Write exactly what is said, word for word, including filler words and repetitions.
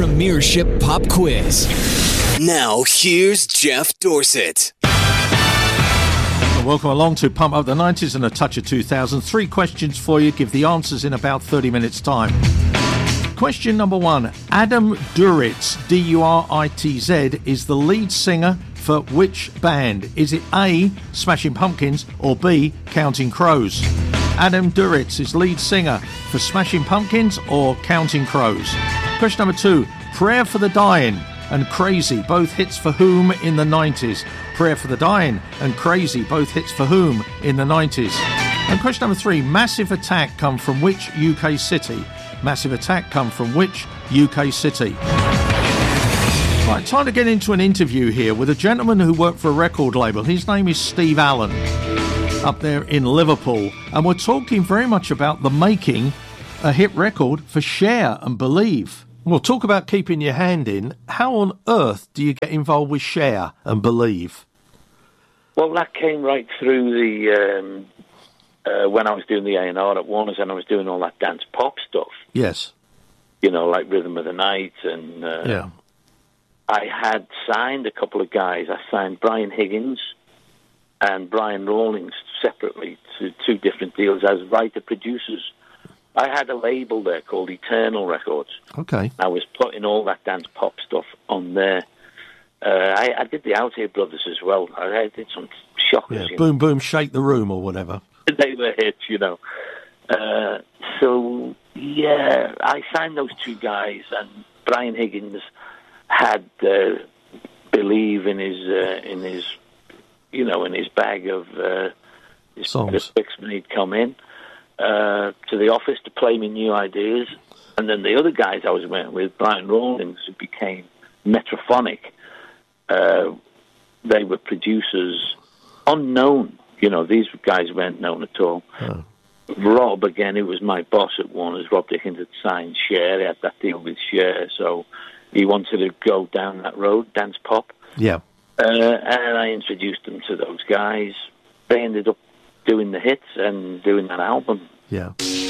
Premiership Pop Quiz. Now, here's Jeff Dorset. Welcome along to Pump Up the nineties and a touch of two thousand. Three questions for you. Give the answers in about thirty minutes' time. Question number one. Adam Duritz, D U R I T Z, is the lead singer for which band? Is it A, Smashing Pumpkins, or B, Counting Crows? Adam Duritz is lead singer for Smashing Pumpkins or Counting Crows. Question number two. Prayer for the Dying and Crazy, both hits for whom in the nineties? Prayer for the Dying and Crazy, both hits for whom in the nineties? And question number three. Massive Attack come from which U K city? Massive Attack come from which U K city? Right, time to get into an interview here with a gentleman who worked for a record label. His name is Steve Allen, up there in Liverpool. And we're talking very much about the making a hit record for Cher and Believe. We'll talk about keeping your hand in. How on earth do you get involved with Cher and Believe? Well, that came right through the... Um, uh, when I was doing the A and R at Warner's and I was doing all that dance pop stuff. Yes. You know, like Rhythm of the Night and... Uh, yeah. I had signed a couple of guys. I signed Brian Higgins and Brian Rawlings separately to two different deals as writer-producers. I had a label there called Eternal Records. Okay. I was putting all that dance pop stuff on there. Uh, I, I did the Out Here Brothers as well. I, I did some shockers. Yeah, Boom Boom Shake the Room or whatever. They were hits, you know. Uh, so, yeah, I signed those two guys, and Brian Higgins had uh, Believe in his, uh, in his, you know, in his bag of uh, his songs when he'd come in. Uh, to the office to play me new ideas. And then the other guys I was working with, Brian Rawlings, who became Metrophonic, uh, they were producers unknown. You know, these guys weren't known at all. Oh. Rob, again, who was my boss at Warner's, Rob Dickens had signed Cher. He had that deal with Cher, so he wanted to go down that road, dance pop. Yeah. Uh, and I introduced them to those guys. They ended up doing the hits and doing that album. Yeah.